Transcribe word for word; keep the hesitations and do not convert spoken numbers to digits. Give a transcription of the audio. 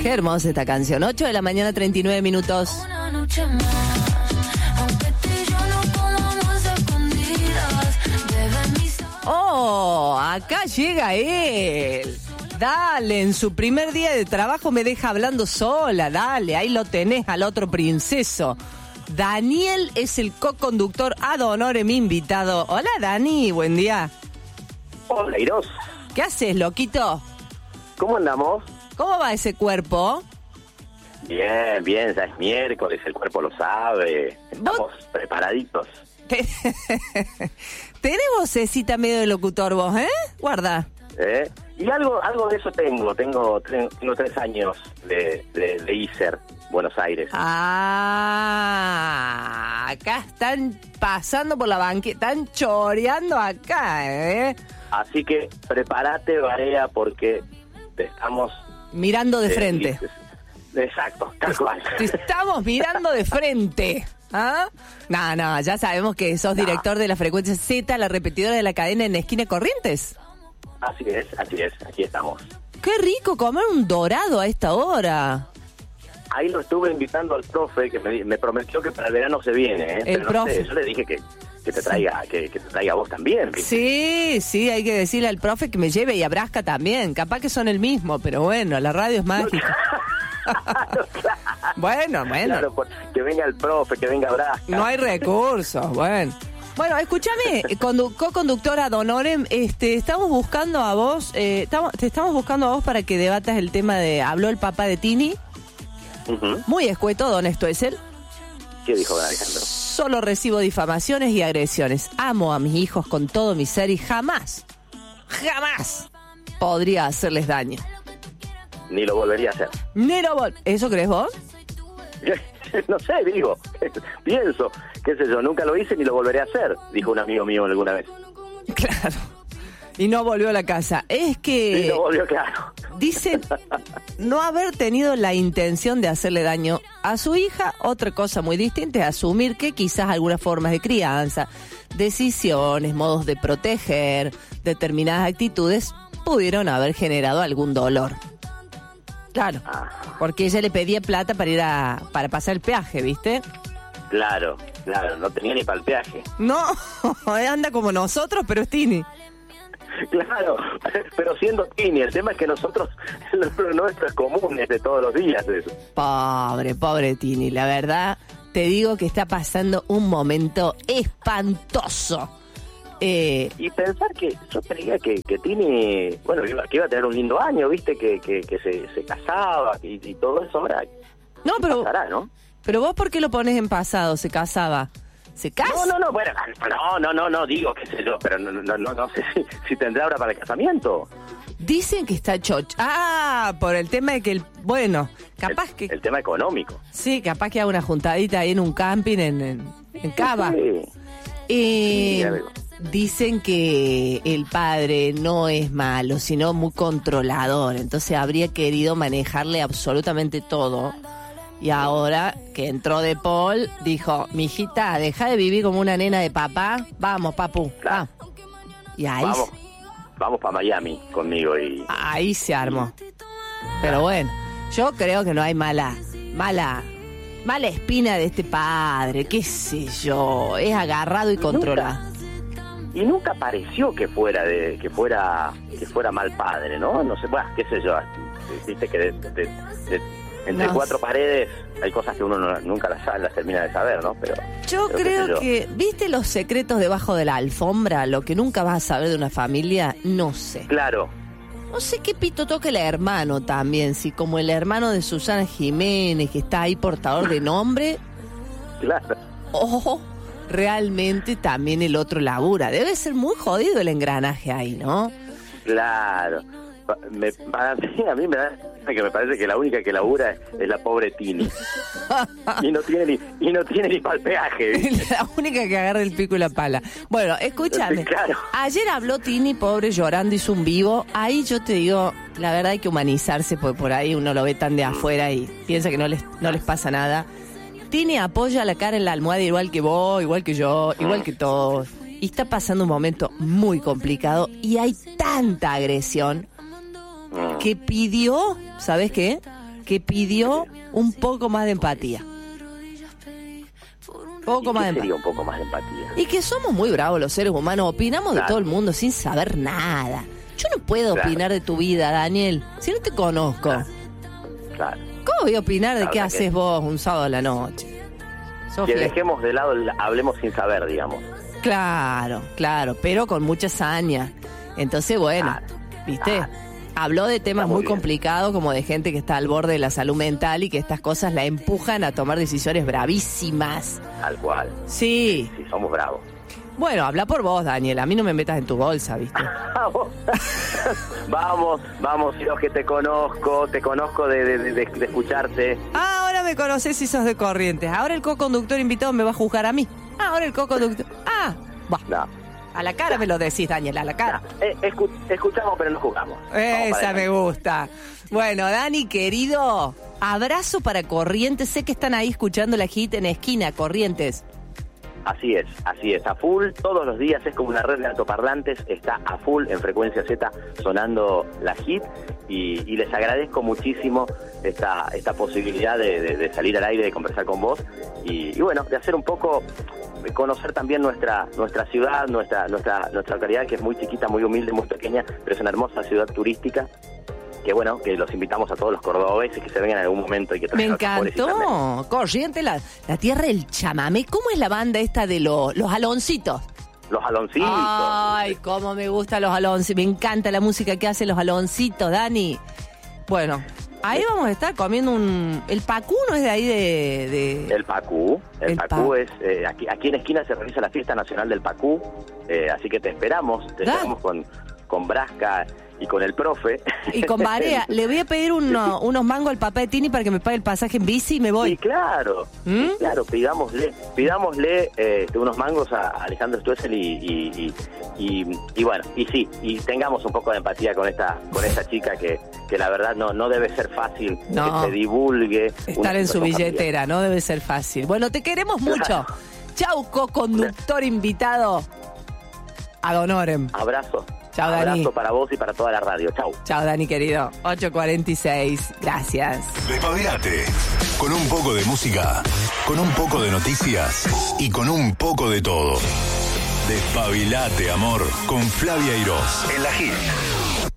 Qué hermosa esta canción. ocho de la mañana, treinta y nueve minutos. Una noche más, aunque tú y yo no podamos escondidas, bebé mis ojos. Oh, acá llega él. Dale, en su primer día de trabajo me deja hablando sola. Dale, ahí lo tenés al otro princeso. Daniel es el co-conductor ad honorem invitado. Hola, Dani, buen día. Hola, Iros. ¿Qué haces, loquito? ¿Cómo andamos? ¿Cómo va ese cuerpo? Bien, bien, ya es miércoles, el cuerpo lo sabe. Estamos ¿Vos? preparaditos. Tenés vocecita medio de locutor vos, ¿eh? Guarda. ¿Eh? Y algo algo de eso tengo. Tengo, tre- tengo tres años de, de, de I S E R, Buenos Aires. Ah, acá están pasando por la banqueta, están choreando acá, ¿eh? Así que prepárate, Barea, porque te estamos... Mirando de eh, frente. Exacto, tal cual. Te estamos mirando de frente. ¿Ah? No, no, ya sabemos que sos No. director de la frecuencia Z, la repetidora de la cadena en Esquina Corrientes. Así es, así es, aquí estamos. Qué rico comer un dorado a esta hora. Ahí lo estuve invitando al profe, que me, me prometió que para el verano se viene, ¿eh? El Pero no profe. sé, yo le dije que, que te traiga, que, que te traiga a vos también. ¿viste? Sí, sí, hay que decirle al profe que me lleve y a Brasca también. Capaz que son el mismo, pero bueno, la radio es mágica. Claro, claro. Bueno, bueno. Claro, pues, que venga el profe, que venga Brasca. No hay recursos, bueno. Bueno, escúchame, condu- co-conductora ad honorem, este, estamos buscando a vos, eh, estamos, te estamos buscando a vos para que debatas el tema de, habló el papá de Tini, Ujú. muy escueto, don esto es él. ¿Qué dijo don Alejandro? Solo recibo difamaciones y agresiones. Amo a mis hijos con todo mi ser y jamás, jamás podría hacerles daño. Ni lo volvería a hacer. Nero Bol, ¿eso crees vos? No sé, digo, pienso, qué sé yo, nunca lo hice ni lo volveré a hacer, dijo un amigo mío alguna vez. Claro. Y no volvió a la casa. Es que... Y lo volvió claro. Dice no haber tenido la intención de hacerle daño a su hija. Otra cosa muy distinta es asumir que quizás algunas formas de crianza, decisiones, modos de proteger, determinadas actitudes pudieron haber generado algún dolor. Claro, porque ella le pedía plata para ir a para pasar el peaje, ¿viste? Claro, claro, no tenía ni para el peaje. No, anda como nosotros, pero es Tini. Claro, pero siendo Tini, el tema es que nosotros, lo nuestro es común, es de todos los días eso. Pobre, pobre Tini, la verdad, te digo que está pasando un momento espantoso. Eh, Y pensar que, yo creía que, que Tini, bueno, iba, que iba a tener un lindo año, viste, que, que, que se, se casaba y, y todo eso, ahora no, pero, pasará, ¿no? pero vos, ¿por qué lo pones en pasado? ¿Se casaba? ¿Se casa? No, no, no, bueno, no, no, no, no, digo, qué sé yo, pero no, no, no, no sé si, si tendrá hora para el casamiento. Dicen que está chocha. Ah, por el tema de que el... Bueno, capaz el, que... El tema económico. Sí, capaz que haga una juntadita ahí en un camping en, en, en Cava. Sí. Eh, Sí, algo. dicen que el padre no es malo, sino muy controlador. Entonces habría querido manejarle absolutamente todo. Y ahora que entró De Paul, dijo, mijita, deja de vivir como una nena de papá. Vamos, papu. Claro. Vamos. Y ahí, Vamos, vamos para Miami conmigo y... ahí se armó. Pero bueno, yo creo que no hay mala, mala, mala espina de este padre. Qué sé yo, es agarrado y controlado. Y nunca pareció que fuera de que fuera que fuera mal padre, ¿no? No sé, bueno, qué sé yo. Viste que de, de, de, entre No cuatro sé. paredes hay cosas que uno no- nunca las, sabe, las termina de saber, ¿no? Pero Yo pero qué sé creo yo. que, ¿viste los secretos debajo de la alfombra? Lo que nunca vas a saber de una familia, no sé. Claro, No sé qué pito toca el hermano también, si como el hermano de Susana Jiménez, que está ahí portador de nombre, claro. o realmente también el otro labura. Debe ser muy jodido el engranaje ahí, ¿no? Claro. Pa- Me, para mí, a mí me da que me parece que la única que labura es, es la pobre Tini. y no tiene ni y no tiene ni pa'l peaje, ¿viste? La única que agarra el pico y la pala. Bueno, escúchame. Claro. Ayer habló Tini, pobre, llorando, hizo un vivo. Ahí yo te digo, la verdad hay que humanizarse, porque por ahí uno lo ve tan de afuera y piensa que no les, no les pasa nada. Tini apoya la cara en la almohada igual que vos, igual que yo, igual que todos. Y está pasando un momento muy complicado y hay tanta agresión que pidió, ¿sabes qué? que pidió un poco más de empatía. Poco ¿Y más qué de sería empatía. un poco más de empatía? Y que somos muy bravos los seres humanos, opinamos Claro. de todo el mundo sin saber nada. Yo no puedo Claro. opinar de tu vida, Daniel, si no te conozco. Claro. ¿Cómo voy a opinar de La qué verdad que haces sí. vos un sábado a la noche? Sos Que fle- dejemos de lado, el hablemos sin saber, digamos. Claro, claro, pero con mucha saña. Entonces, bueno, Claro, ¿viste? claro. Habló de temas Está muy muy bien. complicados, como de gente que está al borde de la salud mental y que estas cosas la empujan a tomar decisiones bravísimas. Tal cual. Sí. Sí, somos bravos. Bueno, habla por vos, Daniel. A mí no me metas en tu bolsa, ¿viste? Vamos, vamos, vamos, yo que te conozco, te conozco de, de, de, de escucharte. Ah, ahora me conoces si sos de Corrientes. Ahora el co-conductor invitado me va a juzgar a mí. Ah, ahora el co-conductor... Ah, va. No, A la cara me lo decís, Daniel, a la cara. no, eh, escu- escuchamos pero no jugamos. Vamos para Esa me adelante. gusta. Bueno, Dani, querido, abrazo para Corrientes. Sé que están ahí escuchando la hit en esquina, Corrientes. Así es, así es, a full, todos los días es como una red de altoparlantes, está a full en Frecuencia Z sonando la hit y, y les agradezco muchísimo esta esta posibilidad de, de- de salir al aire, de conversar con vos y, y bueno, de hacer un poco, de conocer también nuestra nuestra ciudad, nuestra nuestra nuestra localidad que es muy chiquita, muy humilde, muy pequeña, pero es una hermosa ciudad turística. Que bueno, que los invitamos a todos los cordobeses que se vengan en algún momento y que Me traigan los sabores y también- encantó. Corrientes, la, la tierra del chamamé. ¿Cómo es la banda esta de los, los aloncitos? Los aloncitos. Ay, cómo me gustan los aloncitos. Me encanta la música que hacen los aloncitos, Dani. Bueno, ahí vamos a estar comiendo un... El pacú no es de ahí de... de- El Pacú, el, El Pacú Pa- es, eh, aquí, aquí en esquina se realiza la fiesta nacional del Pacú, eh, así que te esperamos, te Dale. esperamos con, con Brasca y con el profe. Y con Barea. Le voy a pedir uno- unos mangos al papá de Tini para que me pague el pasaje en bici y me Sí, voy. claro, ¿Mm? sí, claro, pidámosle, pidámosle eh, unos mangos a Alejandro Stoessel y, y, y, y, y bueno, y sí, y tengamos un poco de empatía con esta con esta chica que, que la verdad no, no debe ser fácil No. que se divulgue. Estar una en su situación familiar. billetera, no debe ser fácil. Bueno, te queremos mucho. Chau, co-conductor invitado. Ad honorem. Abrazo. Chao, Dani. Abrazo para vos y para toda la radio. Chau. Chao, Dani, querido. ocho cuarenta y seis. Gracias. Despabilate. Con un poco de música, con un poco de noticias y con un poco de todo. Despabilate, amor, con Flavia Irós. En la Hit.